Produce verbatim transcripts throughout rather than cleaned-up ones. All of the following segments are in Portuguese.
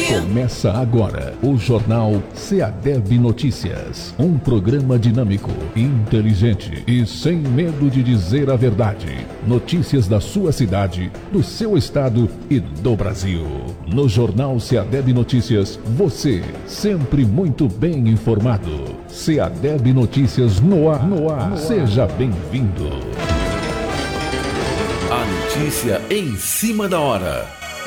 Começa agora o Jornal SEADEB Notícias. Um programa dinâmico, inteligente e sem medo de dizer a verdade. Notícias da sua cidade, do seu estado e do Brasil. No Jornal SEADEB Notícias, você sempre muito bem informado. SEADEB Notícias no ar, no ar. Seja bem-vindo. A notícia em cima da hora.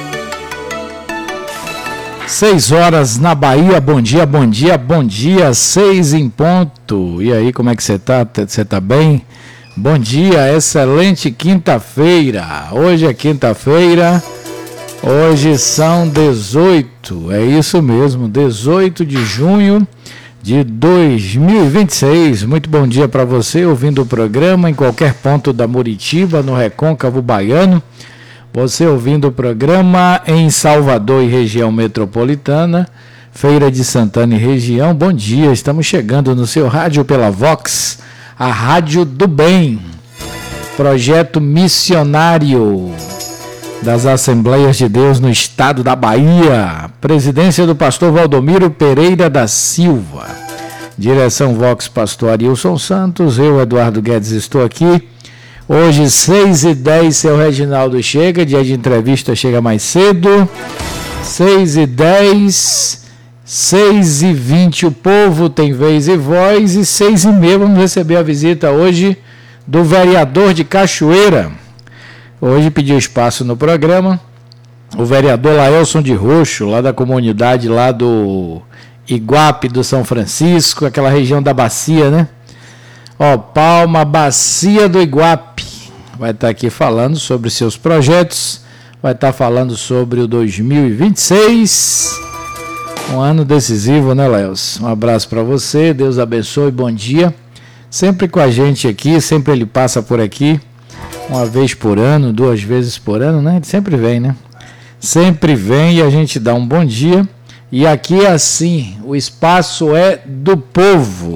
Seis horas na Bahia, bom dia, bom dia, bom dia, seis em ponto. E aí, como é que você tá? Você tá bem? Bom dia, excelente quinta-feira. Hoje é quinta-feira, hoje são dezoito, é isso mesmo, dezoito de junho de dois mil e vinte e seis. Muito bom dia para você, ouvindo o programa em qualquer ponto da Muritiba, no Recôncavo Baiano. Você ouvindo o programa em Salvador e região metropolitana, Feira de Santana e região, bom dia, estamos chegando no seu rádio pela Vox, a Rádio do Bem, projeto missionário das Assembleias de Deus no estado da Bahia, presidência do pastor Valdomiro Pereira da Silva, direção Vox, pastor Arilson Santos, eu, Eduardo Guedes, estou aqui. Hoje, seis e dez, seu Reginaldo chega, dia de entrevista chega mais cedo. seis e dez, seis e vinte, o povo tem vez e voz. E seis e meia, vamos receber a visita hoje do vereador de Cachoeira. Hoje pediu espaço no programa o vereador Laelson de Roxo, lá da comunidade lá do Iguape do São Francisco, aquela região da Bacia, né? Ó, Palma, Bacia do Iguape, vai estar aqui falando sobre seus projetos, vai estar falando sobre o dois mil e vinte e seis, um ano decisivo, né, Léus? Um abraço para você, Deus abençoe, bom dia, sempre com a gente aqui, sempre ele passa por aqui, uma vez por ano, duas vezes por ano, né? Ele sempre vem, né? Sempre vem e a gente dá um bom dia, e aqui é assim, o espaço é do povo.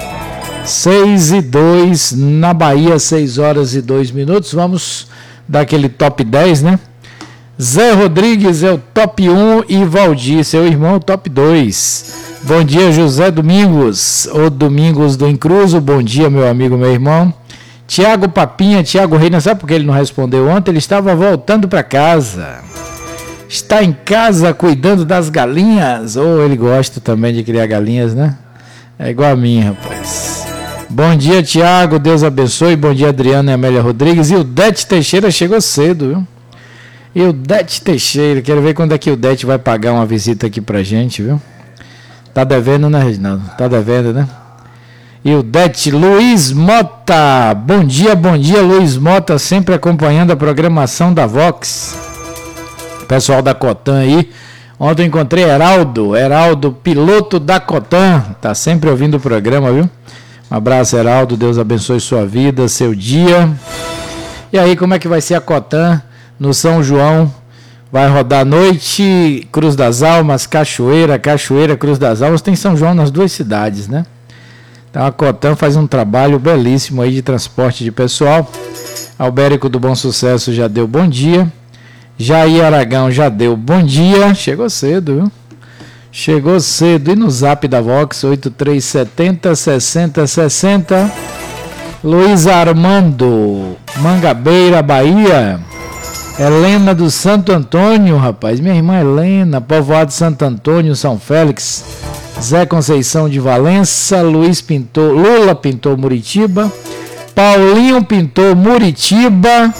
seis e dois na Bahia, seis horas e dois minutos. Vamos dar aquele top dez, né? Zé Rodrigues é o top um e Valdir, seu irmão, o top dois. Bom dia, José Domingos, o Domingos do Incruso. Bom dia, meu amigo, meu irmão. Tiago Papinha, Tiago Reina, sabe por que ele não respondeu ontem? Ele estava voltando para casa. Está em casa cuidando das galinhas. Ou oh, ele gosta também de criar galinhas, né? É igual a mim, rapaz. Bom dia, Tiago, Deus abençoe. Bom dia, Adriana e Amélia Rodrigues. E o Dete Teixeira chegou cedo, viu? E o Dete Teixeira, quero ver quando é que o Dete vai pagar uma visita aqui pra gente, viu? Tá devendo, né, Reginaldo? Tá devendo, né? E o Dete, Luiz Mota. Bom dia, bom dia, Luiz Mota, sempre acompanhando a programação da Vox. Pessoal da Cotan aí. Ontem eu encontrei Heraldo, Heraldo, piloto da Cotan. Tá sempre ouvindo o programa, viu? Um abraço, Heraldo, Deus abençoe sua vida, seu dia. E aí, como é que vai ser a Cotan no São João? Vai rodar noite, Cruz das Almas, Cachoeira, Cachoeira, Cruz das Almas. Tem São João nas duas cidades, né? Então a Cotan faz um trabalho belíssimo aí de transporte de pessoal. Albérico do Bom Sucesso já deu bom dia. Jair Aragão já deu bom dia. Chegou cedo, viu? Chegou cedo. E no zap da Vox, oito três sete zero, seis zero seis zero. Luiz Armando, Mangabeira, Bahia. Helena do Santo Antônio, rapaz. Minha irmã Helena, povoado Santo Antônio, São Félix. Zé Conceição de Valença. Luiz pintou, Lula pintou Muritiba. Paulinho pintou Muritiba.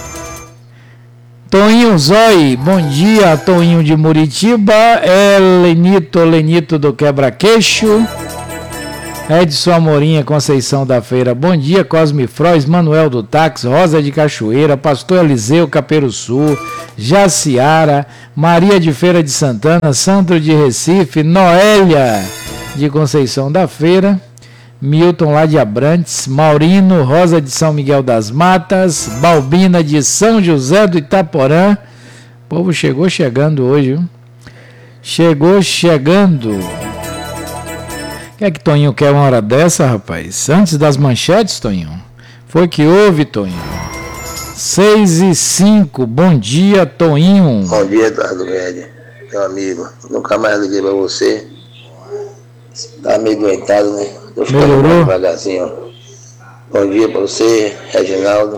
Toninho Zói, bom dia, Toninho de Muritiba. É Lenito, Lenito do Quebra-Queixo. Edson Amorim, Conceição da Feira, bom dia. Cosme Frois, Manuel do Táxi, Rosa de Cachoeira, Pastor Eliseu, Caperuçu, Jaciara, Maria de Feira de Santana, Sandro de Recife, Noélia de Conceição da Feira, Milton lá de Abrantes, Maurino, Rosa de São Miguel das Matas, Balbina de São José do Itaporã. O povo chegou chegando hoje, viu? Chegou chegando. O que é que Toninho quer uma hora dessa, rapaz? Antes das manchetes, Toninho? Foi que houve, Toninho? seis e cinco, bom dia, Toninho. Bom dia, Eduardo Guedes. meu amigo. Nunca mais liguei pra você. Tá meio doentado, né? Tô ficando Melhorou? devagarzinho. Bom dia pra você, Reginaldo.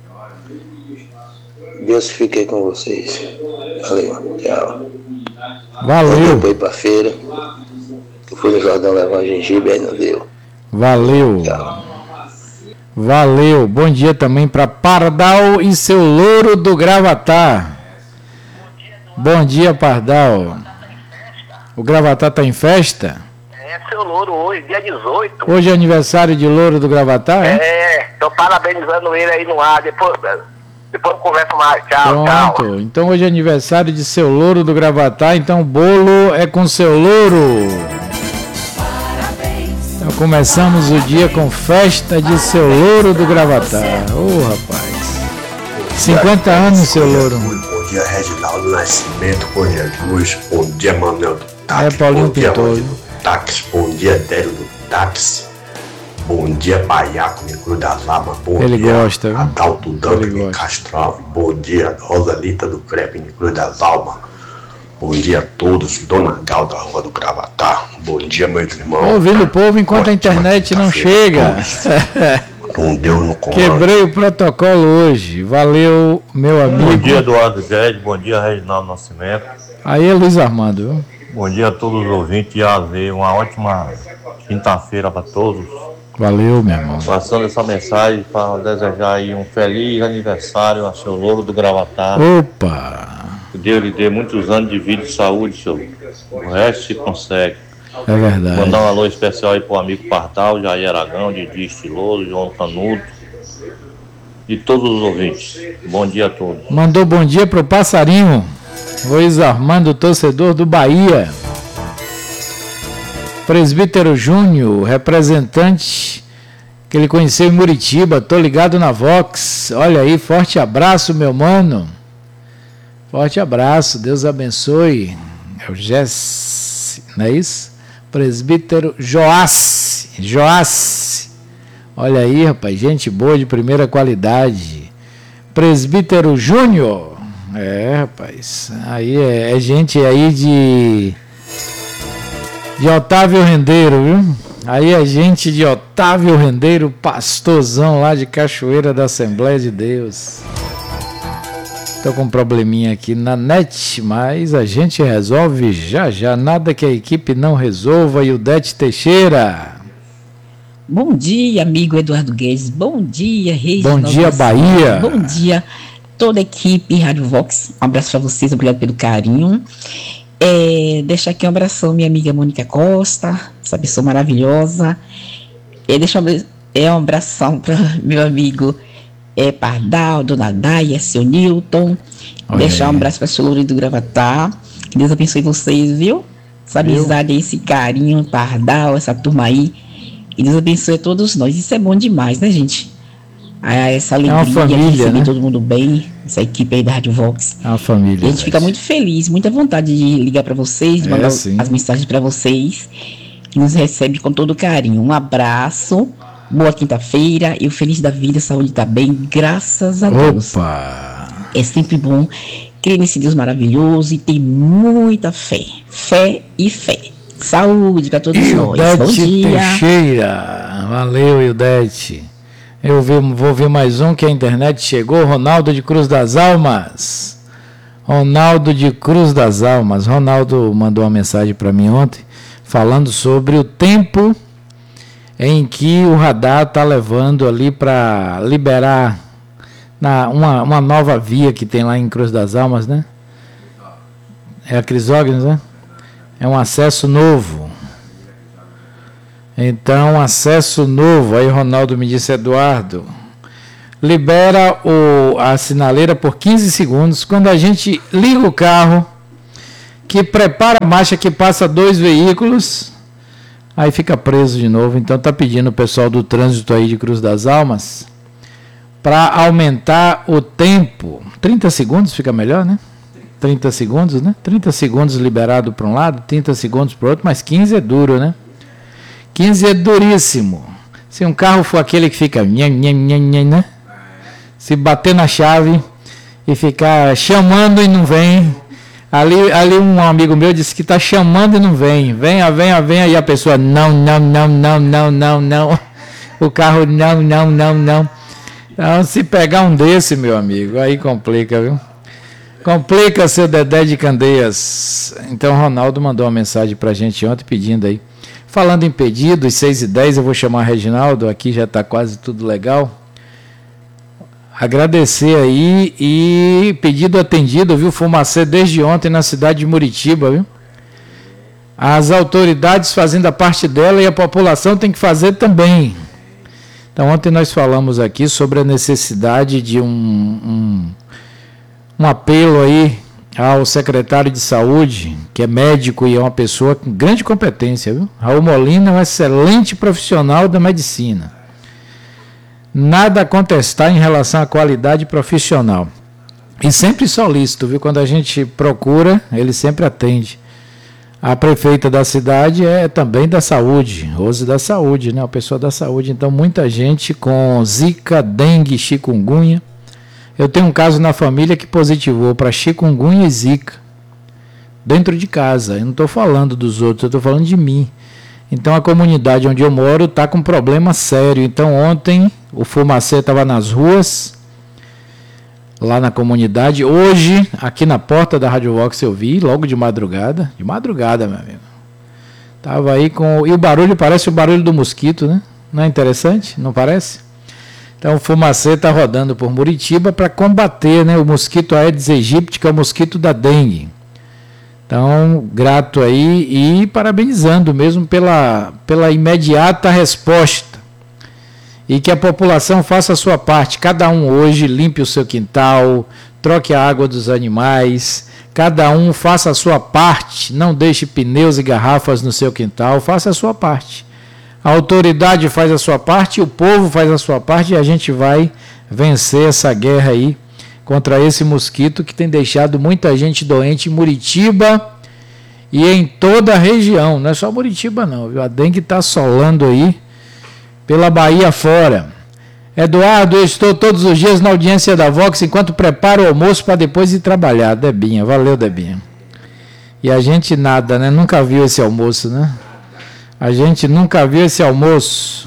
Deus fique aí com vocês. Valeu, tchau. Valeu. Eu fui pra feira. Eu fui no Jordão levar um gengibre, aí não deu. Valeu. Tchau. Valeu. Bom dia também para Pardal e seu louro do Gravatá. Bom dia, Pardal. O Gravatá tá em festa? É, seu louro hoje, dia dezoito. Hoje é aniversário de louro do Gravatá, é? É, tô parabenizando ele aí no ar. Depois, depois eu converso mais. Tchau, tchau. Pronto. Então hoje é aniversário de seu louro do Gravatá. Então o bolo é com seu louro. Então começamos o dia com festa de seu louro do Gravatá. Ô, oh, rapaz. cinquenta anos, seu louro. Bom dia, Reginaldo Nascimento, com Jesus. Bom dia, Manuel do Táxi. É, Paulinho Bom dia, Pintor. Rony do Táxi. Bom dia, Délio do Táxi. Bom dia, Baiaco de Cruz das Almas. Bom Ele dia, gosta, viu? Adalto Ele Dante de gosta. Castro. Bom dia, Rosalita do Crepe de Cruz das Almas. Bom dia a todos, Dona Gal da Rua do Gravatar. Bom dia, meus irmãos. Ouvindo o povo enquanto a internet não chega. Com Deus no comando. Quebrei o protocolo hoje. Valeu, meu amigo. Bom dia, Eduardo Guedes. Bom dia, Reginaldo Nascimento. Aí é Luiz Armando, viu? Bom dia a todos os ouvintes de A Z. Uma ótima quinta-feira para todos. Valeu, meu irmão. Passando essa mensagem para desejar aí um feliz aniversário a seu louro do Gravatar. Opa! Que Deus lhe dê muitos anos de vida e saúde, seu. O resto se consegue. É verdade. Mandar um alô especial aí pro amigo Pardal, Jair Aragão, Didi Estiloso, João Canudo e todos os ouvintes. Bom dia a todos. Mandou bom dia pro passarinho. Luiz Armando, torcedor do Bahia. Presbítero Júnior, representante que ele conheceu em Muritiba. Tô ligado na Vox. Olha aí, forte abraço, meu mano. Forte abraço, Deus abençoe. É o Jesse, não é isso? Presbítero Joace. Joace. Olha aí, rapaz, gente boa de primeira qualidade. Presbítero Júnior. É, rapaz. Aí é, é gente aí de. De Otávio Rendeiro, viu? Aí é gente de Otávio Rendeiro, pastorzão lá de Cachoeira da Assembleia de Deus. Tô com um probleminha aqui na net, mas a gente resolve já já. Nada que a equipe não resolva. E o Dete Teixeira. Bom dia, amigo Eduardo Guedes. Bom dia, Reginaldo. Bom dia, Bahia. Bom dia, toda a equipe Rádio Vox. Um abraço para vocês, obrigado pelo carinho. É, deixar aqui um abração, minha amiga Mônica Costa, essa pessoa maravilhosa. É, deixa um, é, um abração para meu amigo é, Pardal, Dona Daia, seu Newton. Olha Deixar aí. um abraço para o Louro do Gravatar. Que Deus abençoe vocês, viu? Essa Viu? amizade, esse carinho, Pardal, essa turma aí. E Deus abençoe a todos nós. Isso é bom demais, né, gente? Ah, essa alegria uma família, de receber né? todo mundo bem, essa equipe aí da Rádio Vox. É uma família. E a gente fica muito feliz, muita vontade de ligar para vocês, de É, mandar sim. as mensagens para vocês, que nos recebe com todo carinho. Um abraço, boa quinta-feira e o feliz da vida, saúde tá bem, graças a Deus. Opa! É sempre bom crer nesse Deus maravilhoso e ter muita fé. Fé e fé. Saúde para todos nós. Bom Ildete dia. Teixeira. Valeu, Ildete. Eu vi- vou ver mais um que a internet chegou. Ronaldo de Cruz das Almas. Ronaldo de Cruz das Almas. Ronaldo mandou uma mensagem para mim ontem falando sobre o tempo em que o radar está levando ali para liberar na, uma, uma nova via que tem lá em Cruz das Almas, né? É a Crisógonos, né? É um acesso novo. Então, acesso novo. Aí Ronaldo me disse, Eduardo, libera o, a sinaleira por quinze segundos. Quando a gente liga o carro, que prepara a marcha, que passa dois veículos, aí fica preso de novo. Então, está pedindo o pessoal do trânsito aí de Cruz das Almas para aumentar o tempo. trinta segundos fica melhor, né? trinta segundos, né? trinta segundos liberado para um lado, trinta segundos para o outro, mas quinze é duro, né? quinze é duríssimo. Se um carro for aquele que fica, nhan, nhan, nhan, nhan, né? Se bater na chave e ficar chamando e não vem, Ali, ali um amigo meu disse que está chamando e não vem. Venha, venha, venha. E a pessoa, não, não, não, não, não, não, não. O carro, não, não, não, não. Então, se pegar um desse, meu amigo, aí complica, viu? Complica, seu Dedé de Candeias. Então, Ronaldo mandou uma mensagem para a gente ontem pedindo aí. Falando em pedidos, seis e dez, eu vou chamar o Reginaldo. Aqui já está quase tudo legal. Agradecer aí e pedido atendido, viu? Fumacê desde ontem na cidade de Muritiba, viu? As autoridades fazendo a parte dela e a população tem que fazer também. Então ontem nós falamos aqui sobre a necessidade de um, um, um apelo aí ao secretário de saúde, que é médico e é uma pessoa com grande competência, viu? Raul Molina é um excelente profissional da medicina. Nada a contestar em relação à qualidade profissional. E sempre solícito, viu? Quando a gente procura, ele sempre atende. A prefeita da cidade é também da saúde, Rose da saúde, né? A pessoa da saúde. Então, muita gente com zika, dengue, chikungunya. Eu tenho um caso na família que positivou para chikungunya e zika. Dentro de casa. Eu não estou falando dos outros, eu estou falando de mim. Então, a comunidade onde eu moro está com um problema sério. Então, ontem, o Fumacê estava nas ruas, lá na comunidade. Hoje, aqui na porta da Rádio Vox, eu vi, logo de madrugada. De madrugada, meu amigo. Estava aí com... E o barulho parece o barulho do mosquito, né? Não é interessante? Não parece? Então, o Fumacê está rodando por Muritiba para combater, né, o mosquito Aedes aegypti, que é o mosquito da dengue. Então, grato aí e parabenizando mesmo pela, pela imediata resposta. E que a população faça a sua parte. Cada um hoje limpe o seu quintal, troque a água dos animais. Cada um faça a sua parte. Não deixe pneus e garrafas no seu quintal. Faça a sua parte. A autoridade faz a sua parte, o povo faz a sua parte e a gente vai vencer essa guerra aí contra esse mosquito que tem deixado muita gente doente em Muritiba e em toda a região. Não é só Muritiba não, viu? A dengue está assolando aí pela Bahia fora. Eduardo, eu estou todos os dias na audiência da Vox enquanto preparo o almoço para depois ir trabalhar. Debinha, valeu Debinha. E a gente nada, né? Nunca viu esse almoço, né? A gente nunca viu esse almoço.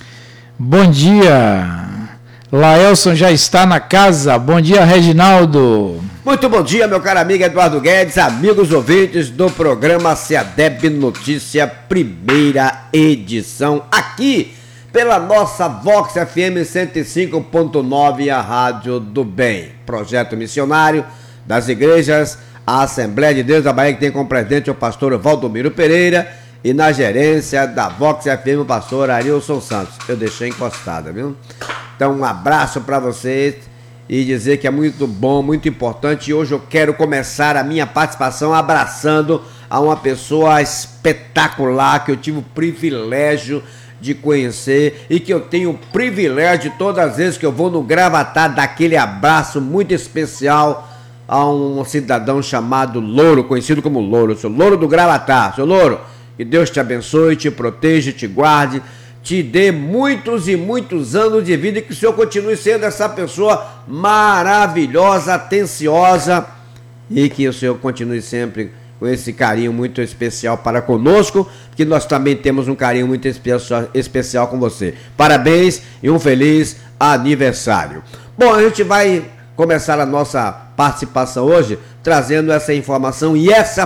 Bom dia. Laelson já está na casa. Bom dia, Reginaldo. Muito bom dia, meu caro amigo Eduardo Guedes, amigos ouvintes do programa SEADEB Notícia, primeira edição, aqui pela nossa Vox F M cento e cinco ponto nove, a Rádio do Bem. Projeto missionário das igrejas, a Assembleia de Deus da Bahia, que tem como presidente o pastor Valdomiro Pereira, e na gerência da Vox F M o pastor Arilson Santos. Eu deixei encostada, viu? Então, um abraço para vocês e dizer que é muito bom, muito importante. E hoje eu quero começar a minha participação abraçando a uma pessoa espetacular que eu tive o privilégio de conhecer e que eu tenho o privilégio de todas as vezes que eu vou no Gravatá dar aquele abraço muito especial a um cidadão chamado Louro, conhecido como Louro. Seu Louro do Gravatá. Seu Louro, que Deus te abençoe, te proteja, te guarde, te dê muitos e muitos anos de vida e que o Senhor continue sendo essa pessoa maravilhosa, atenciosa e que o Senhor continue sempre com esse carinho muito especial para conosco, porque nós também temos um carinho muito especial, especial com você. Parabéns e um feliz aniversário. Bom, a gente vai começar a nossa participação hoje trazendo essa informação e essa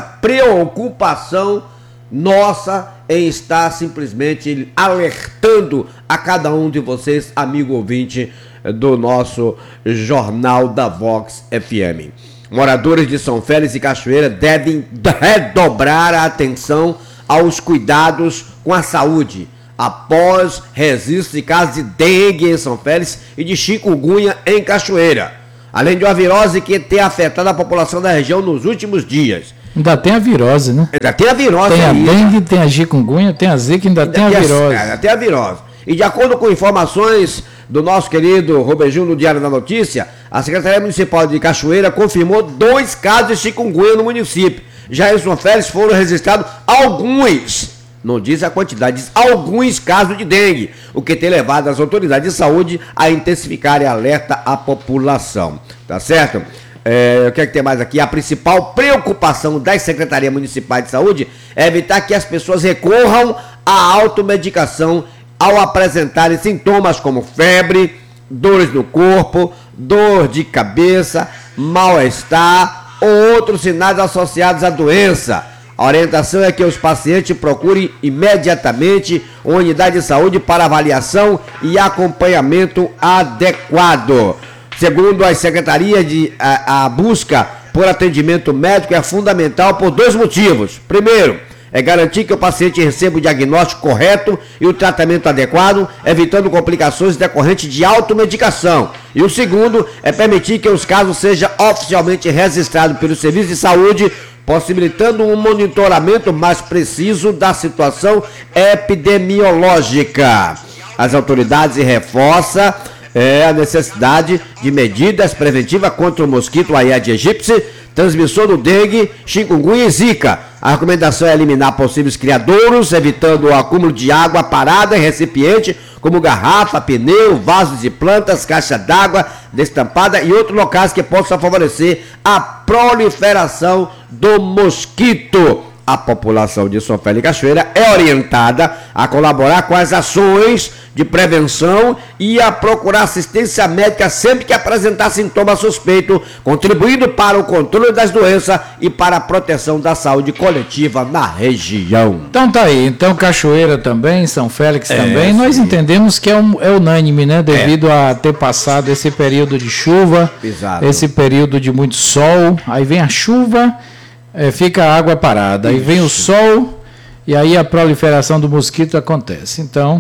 preocupação nossa em estar simplesmente alertando a cada um de vocês, amigo ouvinte do nosso Jornal da Vox F M. Moradores de São Félix e Cachoeira devem redobrar a atenção aos cuidados com a saúde após registro de casos de dengue em São Félix e de chikungunya em Cachoeira, além de uma virose que tem afetado a população da região nos últimos dias. Ainda tem a virose, né? Ainda tem a virose. Tem a aí, dengue, tem a chikungunya, tem a zika, ainda, ainda tem, tem a virose. Ainda tem a virose. E de acordo com informações do nosso querido Robertinho do Diário da Notícia, a Secretaria Municipal de Cachoeira confirmou dois casos de chikungunya no município. Já em São Félix foram registrados alguns, não diz a quantidade, diz alguns casos de dengue, o que tem levado as autoridades de saúde a intensificarem alerta à população. Tá certo? É, o que é que tem mais aqui? A principal preocupação das secretarias municipais de saúde é evitar que as pessoas recorram à automedicação ao apresentarem sintomas como febre, dores no corpo, dor de cabeça, mal-estar ou outros sinais associados à doença. A orientação é que os pacientes procurem imediatamente uma unidade de saúde para avaliação e acompanhamento adequado. Segundo as secretarias, de, a, a busca por atendimento médico é fundamental por dois motivos. Primeiro, é garantir que o paciente receba o diagnóstico correto e o tratamento adequado, evitando complicações decorrentes de automedicação. E o segundo é permitir que os casos sejam oficialmente registrados pelo Serviço de Saúde, possibilitando um monitoramento mais preciso da situação epidemiológica. As autoridades reforçam é, a necessidade de medidas preventivas contra o mosquito Aedes aegypti, transmissor do dengue, chikungunya e zika. A recomendação é eliminar possíveis criadouros, evitando o acúmulo de água parada em recipiente, como garrafa, pneu, vasos de plantas, caixa d'água destampada e outros locais que possam favorecer a proliferação do mosquito. A população de São Félix Cachoeira é orientada a colaborar com as ações de prevenção e a procurar assistência médica sempre que apresentar sintoma suspeito, contribuindo para o controle das doenças e para a proteção da saúde coletiva na região. Então tá aí, então Cachoeira também, São Félix É, também, nós sim. entendemos que é, um, é unânime, né, devido a ter passado esse período de chuva, Exato. esse período de muito sol, aí vem a chuva, é, fica a água parada, aí vem o sol e aí a proliferação do mosquito acontece. Então,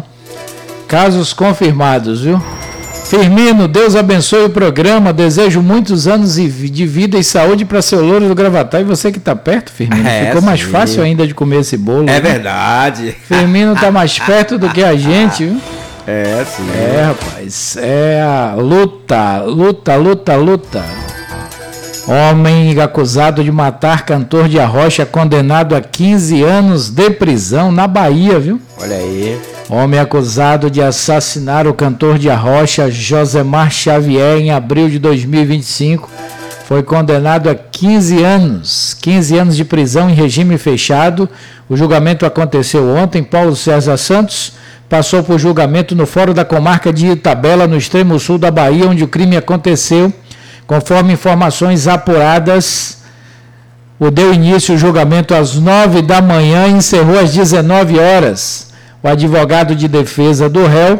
casos confirmados, viu? Firmino, Deus abençoe o programa, desejo muitos anos de vida e saúde para seu louro do Gravatar. E você que está perto, Firmino, É, ficou mais sim. fácil ainda de comer esse bolo. É né? verdade. Firmino está mais perto do que a gente, viu? É, sim. É, rapaz, é a luta, luta, luta, luta. Homem acusado de matar cantor de Arrocha, condenado a quinze anos de prisão na Bahia, viu? Olha aí. Homem acusado de assassinar o cantor de Arrocha, Josemar Xavier, em abril de dois mil e vinte e cinco, foi condenado a quinze anos, quinze anos de prisão em regime fechado. O julgamento aconteceu ontem. Paulo César Santos passou por julgamento no Fórum da Comarca de Itabela, no extremo sul da Bahia, onde o crime aconteceu. Conforme informações apuradas, o deu início o julgamento às nove da manhã e encerrou às dezenove horas. O advogado de defesa do réu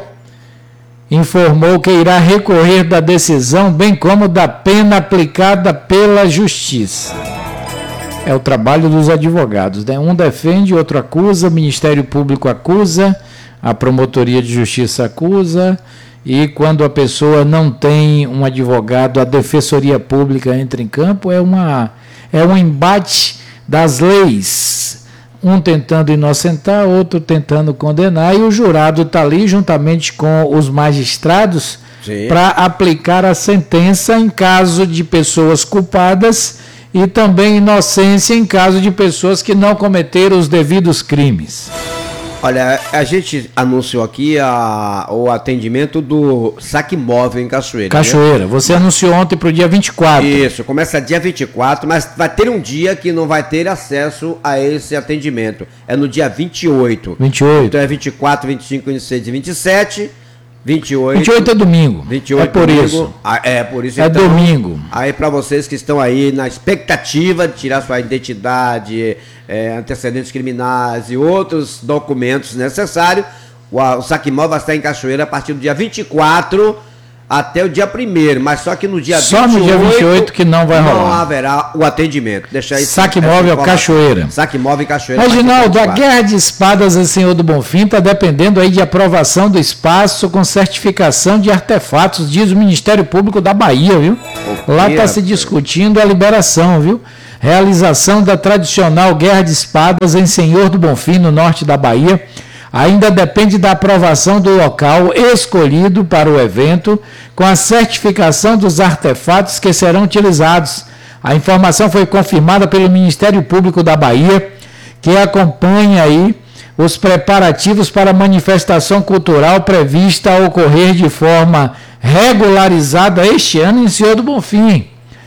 informou que irá recorrer da decisão, bem como da pena aplicada pela justiça. É o trabalho dos advogados, né? Um defende, outro acusa, o Ministério Público acusa, a Promotoria de Justiça acusa, e quando a pessoa não tem um advogado, a Defensoria Pública entra em campo, é, uma, é um embate das leis. Um tentando inocentar, outro tentando condenar, e o jurado está ali juntamente com os magistrados para aplicar a sentença em caso de pessoas culpadas e também inocência em caso de pessoas que não cometeram os devidos crimes. Olha, a gente anunciou aqui a, o atendimento do saque móvel em Cachoeira. Cachoeira, né? você anunciou ontem para o dia vinte e quatro. Isso, começa dia vinte e quatro, mas vai ter um dia que não vai ter acesso a esse atendimento. É no dia vinte e oito. vinte e oito. Então é vinte e quatro, vinte e cinco, vinte e seis e vinte e sete. vinte e oito. vinte e oito é domingo. vinte e oito é por domingo. isso. Ah, é por isso. É então, domingo. Aí para vocês que estão aí na expectativa de tirar sua identidade, é, antecedentes criminais e outros documentos necessários, o, o saque móvel vai estar em Cachoeira a partir do dia vinte e quatro até o dia primeiro, mas só que no dia Só vinte e oito, no dia vinte e oito que não vai não rolar. haverá o atendimento. Deixa aí. Saque essa móvel informação. Cachoeira. Saque móvel Cachoeira. Reginaldo, a partir do guerra de espadas em Senhor do Bonfim está dependendo aí de aprovação do espaço com certificação de artefatos, diz o Ministério Público da Bahia, viu? Lá está se discutindo a liberação, viu? Realização da tradicional guerra de espadas em Senhor do Bonfim, no norte da Bahia, ainda depende da aprovação do local escolhido para o evento, com a certificação dos artefatos que serão utilizados. A informação foi confirmada pelo Ministério Público da Bahia, que acompanha aí os preparativos para a manifestação cultural prevista a ocorrer de forma regularizada este ano em Senhor do Bonfim.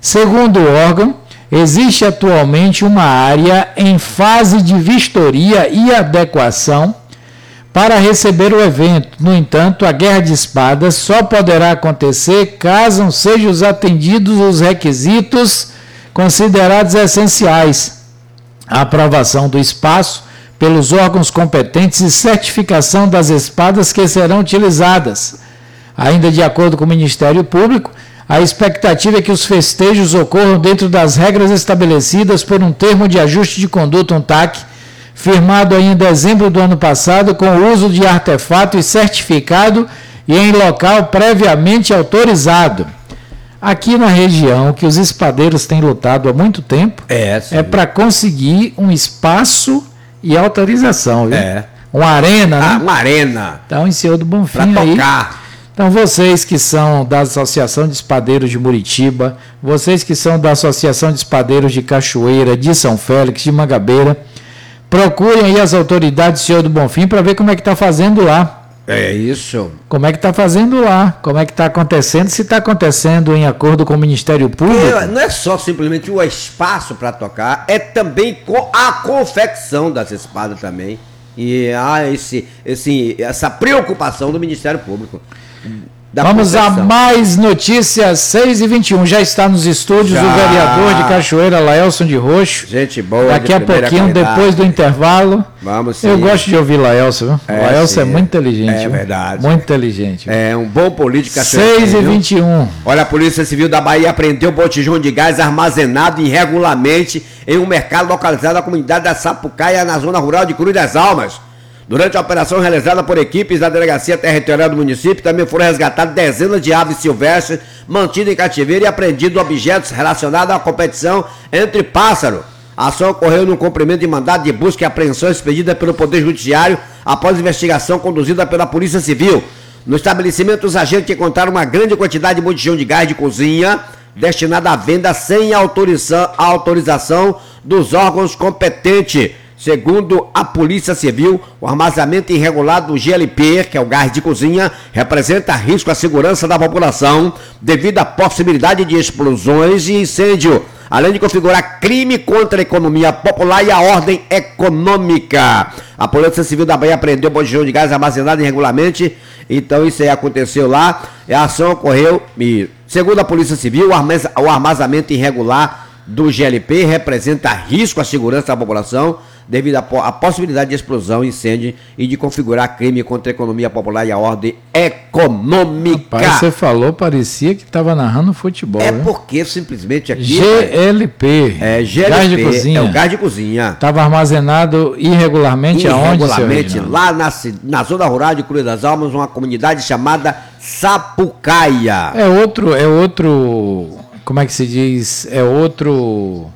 Segundo o órgão, existe atualmente uma área em fase de vistoria e adequação para receber o evento. No entanto, a Guerra de Espadas só poderá acontecer caso sejam atendidos os requisitos considerados essenciais: a aprovação do espaço pelos órgãos competentes e certificação das espadas que serão utilizadas. Ainda de acordo com o Ministério Público, a expectativa é que os festejos ocorram dentro das regras estabelecidas por um termo de ajuste de conduta, um T A C, firmado em dezembro do ano passado, com o uso de artefato e certificado e em local previamente autorizado. Aqui na região, que os espadeiros têm lutado há muito tempo, é, é para conseguir um espaço e autorização, viu? É. Uma arena, né? Ah, uma arena. Então, em Senhor do Bonfim pra aí. Tocar. Então, vocês que são da Associação de Espadeiros de Muritiba, vocês que são da Associação de Espadeiros de Cachoeira, de São Félix, de Mangabeira, procurem aí as autoridades do Senhor do Bonfim para ver como é que está fazendo lá. É isso. Como é que está fazendo lá, como é que está acontecendo, se está acontecendo em acordo com o Ministério Público. É, não é só simplesmente o espaço para tocar, é também a confecção das espadas também. E há esse, esse, essa preocupação do Ministério Público. Vamos confecção. a mais notícias, seis e vinte e um, já está nos estúdios Já. o vereador de Cachoeira, Laelson de Roxo. Gente boa. Daqui a pouquinho, qualidade. depois do intervalo. Vamos sim. Eu gosto de ouvir Laelson, viu? É, Laelson é sim. muito inteligente. É viu? verdade. Muito inteligente. Viu? É um bom político. seis e vinte e um. Olha, a Polícia Civil da Bahia apreendeu botijão de gás armazenado irregularmente em um mercado localizado na comunidade da Sapucaia, na zona rural de Cruz das Almas. Durante a operação realizada por equipes da Delegacia Territorial do município, também foram resgatadas dezenas de aves silvestres mantidas em cativeiro e apreendidos objetos relacionados à competição entre pássaros. A ação ocorreu no cumprimento de mandado de busca e apreensão expedida pelo Poder Judiciário após investigação conduzida pela Polícia Civil. No estabelecimento, os agentes encontraram uma grande quantidade de botijão de gás de cozinha destinada à venda sem autorização, autorização dos órgãos competentes. Segundo a Polícia Civil, o armazenamento irregular do G L P, que é o gás de cozinha, representa risco à segurança da população devido à possibilidade de explosões e incêndio, além de configurar crime contra a economia popular e a ordem econômica. A Polícia Civil da Bahia apreendeu o botijão de gás armazenado irregularmente, então isso aí aconteceu lá, e a ação ocorreu, e, segundo a Polícia Civil, o armazenamento irregular do G L P representa risco à segurança da população devido à possibilidade de explosão, incêndio e de configurar crime contra a economia popular e a ordem econômica. Rapaz, você falou, parecia que estava narrando futebol. É né? porque simplesmente aqui... G L P. É, G L P, gás de cozinha. É o gás de cozinha. Estava armazenado irregularmente, aonde, Irregularmente, lá na, na zona rural de Cruz das Almas, uma comunidade chamada Sapucaia. É outro, é outro, como é que se diz? É outro...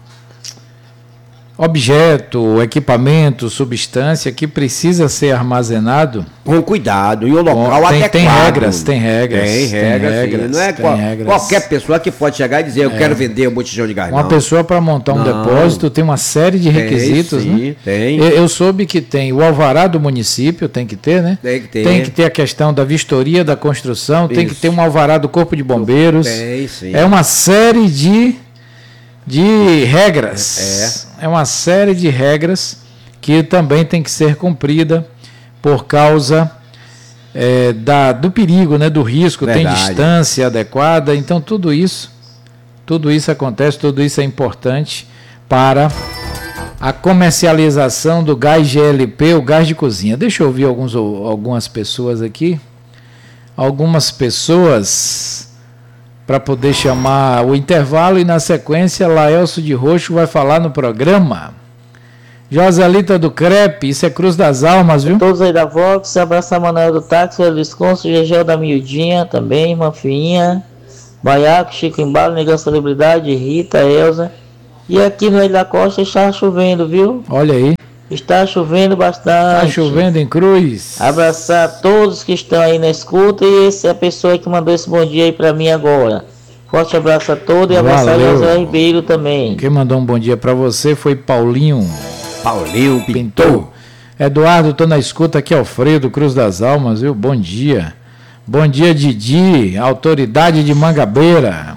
objeto, equipamento, substância que precisa ser armazenado com cuidado e o local tem, adequado. Tem regras, tem regras. Tem regras, tem regras, sim. Não é tem qual, regras. qualquer pessoa que pode chegar e dizer eu é. quero vender um botijão de gás. Uma não. pessoa para montar um não. depósito tem uma série de requisitos, tem, sim, né? Tem. Eu, eu soube que tem o alvará do município, tem que ter, né? Tem que ter. Tem que ter a questão da vistoria da construção, Isso. tem que ter um alvará do Corpo de Bombeiros. Tem, sim. É uma série de de regras. É. é uma série de regras que também tem que ser cumprida por causa é, da, do perigo, né, do risco, Verdade. Tem distância adequada, então tudo isso, tudo isso acontece, tudo isso é importante para a comercialização do gás G L P, o gás de cozinha. Deixa eu ouvir alguns, algumas pessoas aqui, algumas pessoas para poder chamar o intervalo e na sequência Laelson de Roxo vai falar no programa. Joselita do Crepe, isso é Cruz das Almas, viu? Todos aí da Vox, abraçar Manuel do Táxi, Luiz Conso, Gegel da Miudinha, também, Manfinha, Baiaco, Chico Embalo, Negão Celebridade, Rita, Elza. E aqui no Ilha da Costa está chovendo, viu? Olha aí. Está chovendo bastante. Está chovendo em Cruz. Abraçar todos que estão aí na escuta e essa é a pessoa que mandou esse bom dia aí pra mim agora. Forte abraço a todos e abraçar o José Ribeiro também. Quem mandou um bom dia para você foi Paulinho. Paulinho Pintou. Eduardo, tô na escuta aqui, Alfredo, Cruz das Almas, viu? Bom dia. Bom dia, Didi, autoridade de Mangabeira.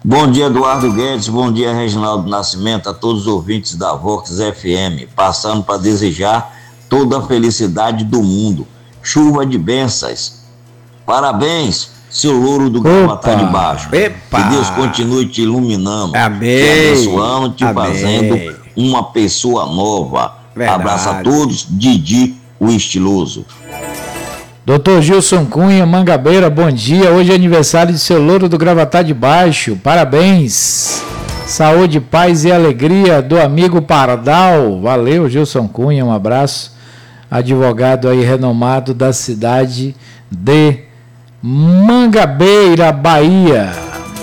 Bom dia, Eduardo Guedes, bom dia, Reginaldo Nascimento, a todos os ouvintes da Vox F M, passando para desejar toda a felicidade do mundo, chuva de bênçãos, parabéns, seu louro do Gravatá de Baixo, Epa. que Deus continue te iluminando, Amém. te abençoando, te Amém. fazendo uma pessoa nova. Verdade. Abraço a todos, Didi, o estiloso. Doutor Gilson Cunha, Mangabeira, bom dia. Hoje é aniversário de seu louro do Gravatá de Baixo. Parabéns. Saúde, paz e alegria do amigo Pardal. Valeu, Gilson Cunha, um abraço. Advogado aí renomado da cidade de Mangabeira, Bahia.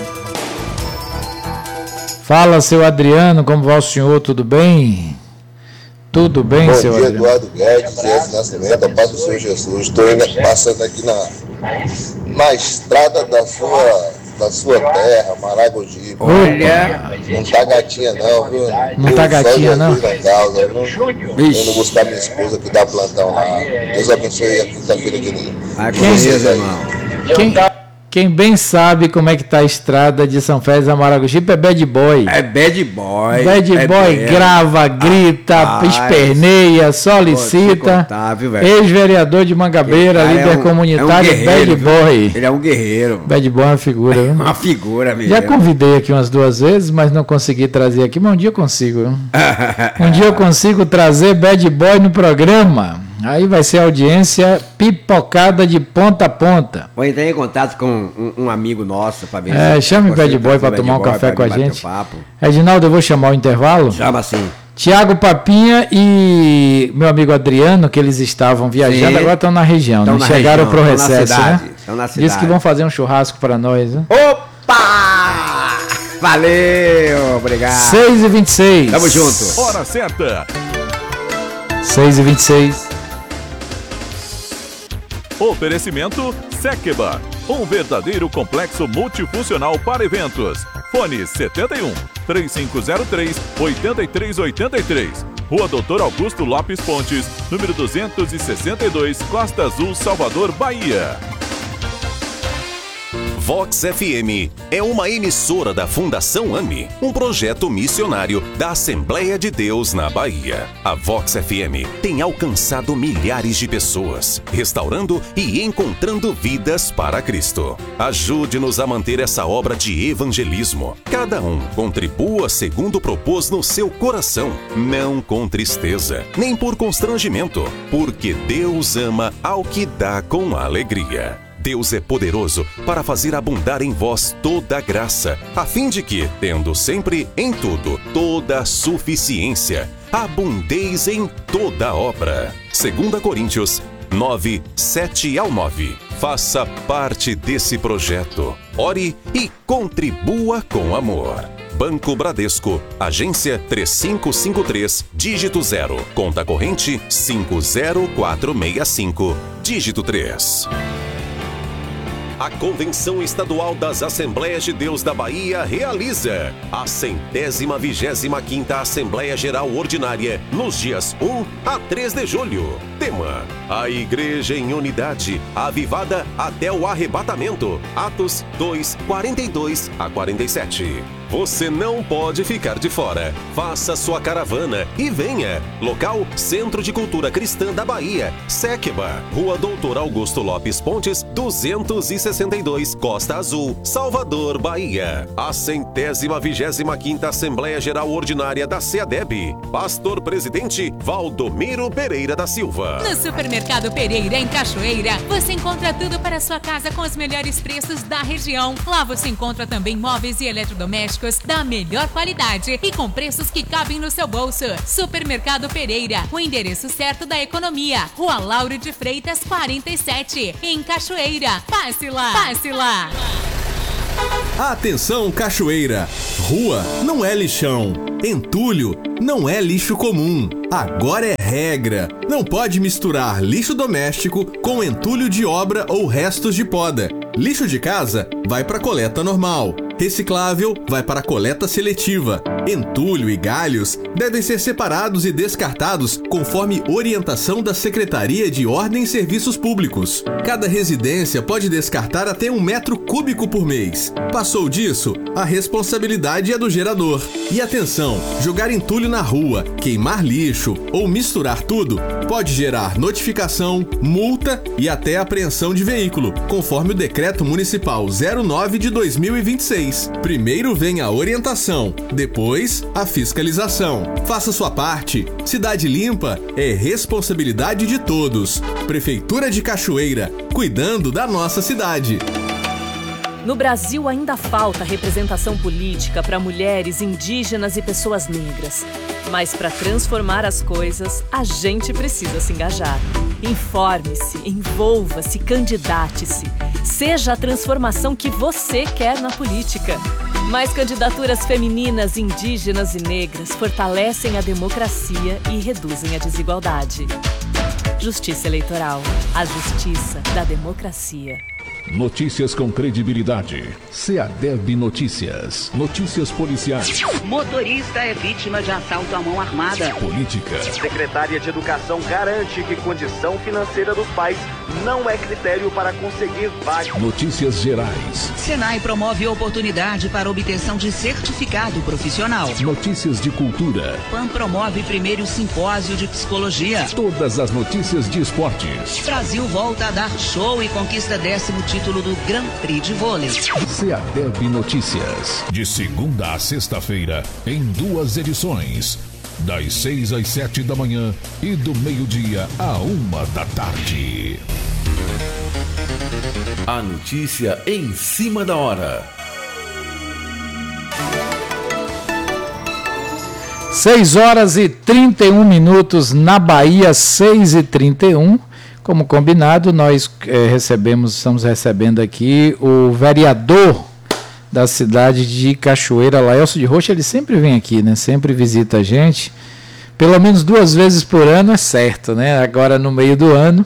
Fala, seu Adriano, como vai o senhor? Tudo bem? Tudo bem, Bom seu dia, Adriano? Eduardo Guedes, Zé Nascimento, a paz do Senhor Jesus. Estou passando aqui na, na estrada da sua, da sua terra, Maragogi. Olha. Não tá gatinha não, viu? Não tá gatinha, não? Na causa, viu? Indo buscar minha esposa que dá plantão lá. Deus abençoe a quinta-feira de Ai, Quem- beleza, irmão. Quem, quem bem sabe como é que tá a estrada de São Félix a Maragogipe é bad boy. É bad boy. Bad é boy bad. grava, grita, Rapaz. esperneia, Vou te solicita. contar, viu, velho? Ex-vereador de Mangabeira, Cara, líder é um- comunitário, é um guerreiro, bad boy. viu? Ele é um guerreiro. Bad boy é uma figura, viu? Uma figura mesmo. Já convidei aqui umas duas vezes, mas não consegui trazer aqui, mas um dia eu consigo. viu? Um dia eu consigo trazer bad boy no programa. Aí vai ser audiência pipocada de ponta a ponta. Vou entrar em contato com um, um amigo nosso para ver É, se chame o consegue bad boy trazer para o tomar um bad boy café pra com a bater gente. um papo. Reginaldo, eu vou chamar o intervalo. Chama assim. Tiago Papinha e meu amigo Adriano, que eles estavam viajando, Sim. agora estão na região, Tão né? na Chegaram região, pro tão na recesso, cidade, né? tão na Disse cidade. que vão fazer um churrasco para nós, né? Opa! Valeu, obrigado. seis e vinte e seis. Tamo junto. Hora certa. seis e vinte e seis. Oferecimento Sekeba, um verdadeiro complexo multifuncional para eventos. Fone setenta e um, três cinco zero três, oito três oito três. Rua Doutor Augusto Lopes Pontes, número duzentos e sessenta e dois, Costa Azul, Salvador, Bahia. Vox F M é uma emissora da Fundação AMI, um projeto missionário da Assembleia de Deus na Bahia. A Vox F M tem alcançado milhares de pessoas, restaurando e encontrando vidas para Cristo. Ajude-nos a manter essa obra de evangelismo. Cada um contribua segundo propôs no seu coração, não com tristeza, nem por constrangimento, porque Deus ama ao que dá com alegria. Deus é poderoso para fazer abundar em vós toda a graça, a fim de que, tendo sempre em tudo toda a suficiência, abundeis em toda obra. Segunda Coríntios nove, sete ao nove. Faça parte desse projeto. Ore e contribua com amor. Banco Bradesco, agência três cinco cinco três, dígito zero, conta corrente cinco zero quatro seis cinco, dígito três. A Convenção Estadual das Assembleias de Deus da Bahia realiza a centésima vigésima quinta Assembleia Geral Ordinária nos dias um a três de julho. Tema: a Igreja em Unidade, avivada até o arrebatamento. Atos dois, quarenta e dois a quarenta e sete. Você não pode ficar de fora. Faça sua caravana e venha. Local: Centro de Cultura Cristã da Bahia, Sekeba, Rua Doutor Augusto Lopes Pontes, duzentos e sessenta e dois, Costa Azul, Salvador, Bahia. A centésima vigésima quinta Assembleia Geral Ordinária da SEADEB. Pastor Presidente Valdomiro Pereira da Silva. No Supermercado Pereira, em Cachoeira, você encontra tudo para a sua casa com os melhores preços da região. Lá você encontra também móveis e eletrodomésticos da melhor qualidade e com preços que cabem no seu bolso. Supermercado Pereira, o endereço certo da economia. Rua Lauro de Freitas, quarenta e sete, em Cachoeira. Passe lá, passe lá. Atenção, Cachoeira! Rua não é lixão. Entulho não é lixo comum. Agora é regra. Não pode misturar lixo doméstico com entulho de obra ou restos de poda. Lixo de casa vai para coleta normal. Reciclável vai para a coleta seletiva. Entulho e galhos devem ser separados e descartados conforme orientação da Secretaria de Ordem e Serviços Públicos. Cada residência pode descartar até um metro cúbico por mês. Passou disso, a responsabilidade é do gerador. E atenção, jogar entulho na rua, queimar lixo ou misturar tudo pode gerar notificação, multa e até apreensão de veículo, conforme o Decreto Municipal zero nove de dois mil e vinte e seis. Primeiro vem a orientação, depois a fiscalização. Faça sua parte. Cidade limpa é responsabilidade de todos. Prefeitura de Cachoeira, cuidando da nossa cidade. No Brasil ainda falta representação política para mulheres, indígenas e pessoas negras. Mas para transformar as coisas, a gente precisa se engajar. Informe-se, envolva-se, candidate-se. Seja a transformação que você quer na política. Mais candidaturas femininas, indígenas e negras fortalecem a democracia e reduzem a desigualdade. Justiça Eleitoral. A justiça da democracia. Notícias com credibilidade. SEADEB Notícias. Notícias policiais. Motorista é vítima de assalto à mão armada. Política. Secretária de Educação garante que condição financeira dos pais não é critério para conseguir vaga. Notícias gerais. Senai promove oportunidade para obtenção de certificado profissional. Notícias de cultura. PAN promove primeiro simpósio de psicologia. Todas as notícias de esportes. Brasil volta a dar show e conquista décimo título do Grand Prix de vôlei. SEADEB Notícias. De segunda a sexta-feira, em duas edições. Das seis às sete da manhã e do meio-dia à uma da tarde. A notícia em cima da hora. seis horas e trinta e um minutos na Bahia, seis e trinta e um. Como combinado, nós é, recebemos, estamos recebendo aqui o vereador da cidade de Cachoeira, Laelso de Rocha. Ele sempre vem aqui, né? Sempre visita a gente. Pelo menos duas vezes por ano é certo, né? Agora no meio do ano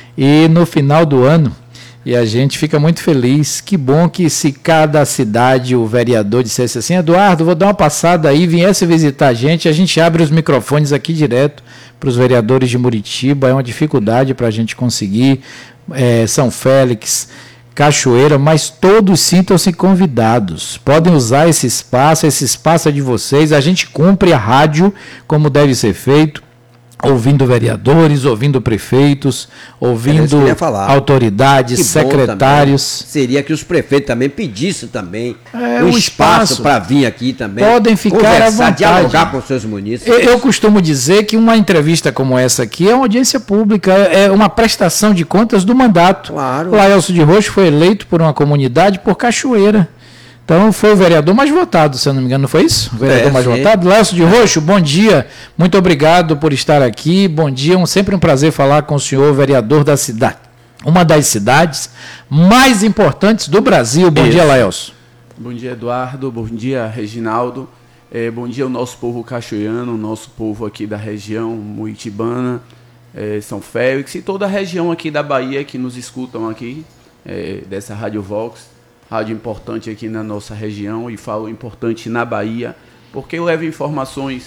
e no final do ano. E a gente fica muito feliz. Que bom que se cada cidade o vereador dissesse assim: Eduardo, vou dar uma passada aí, viesse visitar a gente, a gente abre os microfones aqui direto para os vereadores de Muritiba. É uma dificuldade para a gente conseguir, é, São Félix, Cachoeira, mas todos sintam-se convidados. Podem usar esse espaço, esse espaço é de vocês. A gente cumpre a rádio como deve ser feito, ouvindo vereadores, ouvindo prefeitos, ouvindo autoridades, que secretários. Seria que os prefeitos também pedissem também é, um espaço, espaço para vir aqui também. Podem ficar à vontade, dialogar com seus munícipes. Eu, eu costumo dizer que uma entrevista como essa aqui é uma audiência pública, é uma prestação de contas do mandato. Claro. Laelso de Rocha foi eleito por uma comunidade, por Cachoeira. Então foi o vereador mais votado, se eu não me engano, não foi isso? O vereador é, mais sim. votado. Laelso de Rocha, bom dia, muito obrigado por estar aqui, bom dia, um, sempre um prazer falar com o senhor, vereador da cidade, uma das cidades mais importantes do Brasil. Bom isso. dia, Laelso. Bom dia, Eduardo, bom dia, Reginaldo, é, bom dia ao nosso povo cachoeirano, nosso povo aqui da região muritibana, é, São Félix e toda a região aqui da Bahia que nos escutam aqui, é, dessa Rádio Vox. Rádio importante aqui na nossa região, e falo importante na Bahia, porque leva informações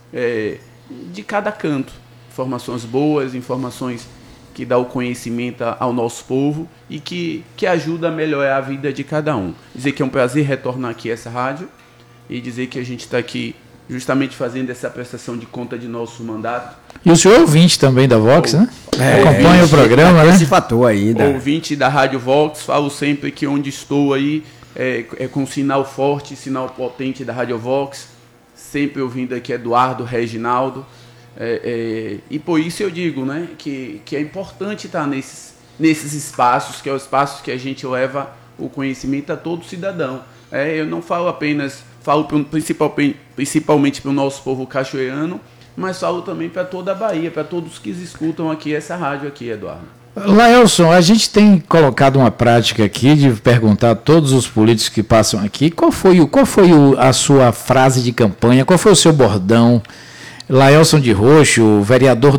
é, de cada canto, informações boas, informações que dão o conhecimento ao nosso povo e que, que ajuda a melhorar a vida de cada um. Dizer que é um prazer retornar aqui a essa rádio e dizer que a gente está aqui justamente fazendo essa prestação de conta de nosso mandato. E o senhor é ouvinte também da Vox, né? É, acompanha é, o programa, né? Esse fator ainda. Ouvinte da Rádio Vox, falo sempre que onde estou aí é, é com sinal forte, sinal potente da Rádio Vox, sempre ouvindo aqui Eduardo, Reginaldo, é, é, e por isso eu digo, né, que, que é importante estar nesses, nesses espaços, que é os espaços que a gente leva o conhecimento a todo cidadão. É, eu não falo apenas, falo principalmente, principalmente para o nosso povo cachoeirano, mas falo também para toda a Bahia, para todos que escutam aqui essa rádio aqui, Eduardo. Laelson, a gente tem colocado uma prática aqui de perguntar a todos os políticos que passam aqui qual foi, o, qual foi o, a sua frase de campanha, qual foi o seu bordão, Laelson de Roxo, vereador